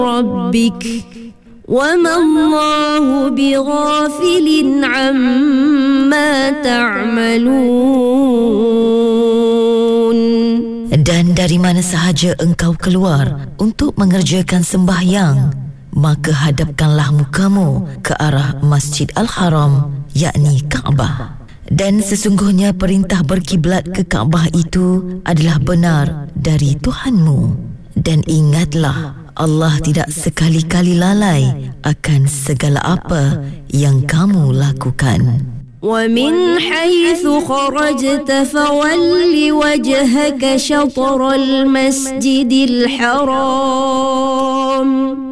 ربك وما الله بغافل عما تعملون. Dan dari mana sahaja engkau keluar untuk mengerjakan sembahyang, maka hadapkanlah mukamu ke arah Masjid Al-Haram, yakni Kaabah. Dan sesungguhnya perintah berkiblat ke Kaabah itu adalah benar dari Tuhanmu. Dan ingatlah, Allah tidak sekali-kali lalai akan segala apa yang kamu lakukan. ومن حيث خرجت فول وجهك شطر المسجد الحرام